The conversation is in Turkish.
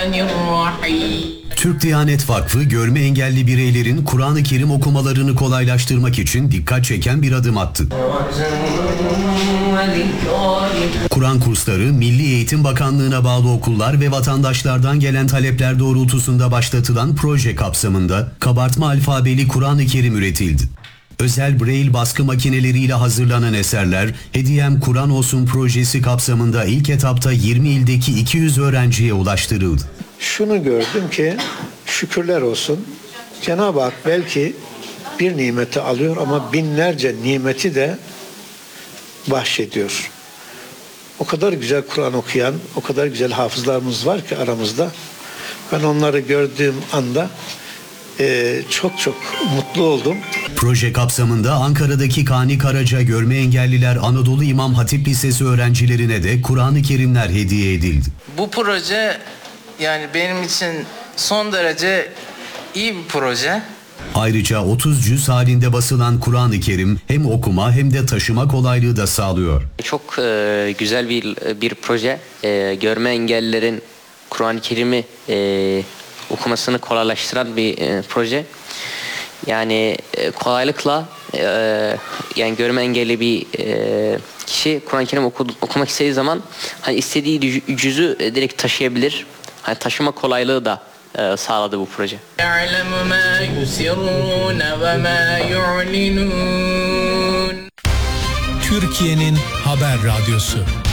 Türk Diyanet Vakfı, görme engelli bireylerin Kur'an-ı Kerim okumalarını kolaylaştırmak için dikkat çeken bir adım attı. Kur'an kursları, Milli Eğitim Bakanlığı'na bağlı okullar ve vatandaşlardan gelen talepler doğrultusunda başlatılan proje kapsamında kabartma alfabeli Kur'an-ı Kerim üretildi. Özel Braille baskı makineleriyle hazırlanan eserler, Hediyem Kur'an Olsun projesi kapsamında ilk etapta 20 ildeki 200 öğrenciye ulaştırıldı. Şunu gördüm ki şükürler olsun, Cenab-ı Hak belki bir nimeti alıyor ama binlerce nimeti de bahşediyor. O kadar güzel Kur'an okuyan, o kadar güzel hafızlarımız var ki aramızda. Ben onları gördüğüm anda çok mutlu oldum. Proje kapsamında Ankara'daki Kani Karaca Görme Engelliler Anadolu İmam Hatip Lisesi öğrencilerine de Kur'an-ı Kerimler hediye edildi. Bu proje yani benim için son derece iyi bir proje. Ayrıca 30 cüz halinde basılan Kur'an-ı Kerim hem okuma hem de taşıma kolaylığı da sağlıyor. Çok güzel bir proje. Görme engellilerin Kur'an-ı Kerim'i okumasını kolaylaştıran bir proje. Yani kolaylıkla yani görme engelli bir kişi Kur'an-ı Kerim okumak istediği zaman hani istediği cüzü direkt taşıyabilir. Hani taşıma kolaylığı da sağladı bu proje. Türkiye'nin haber radyosu.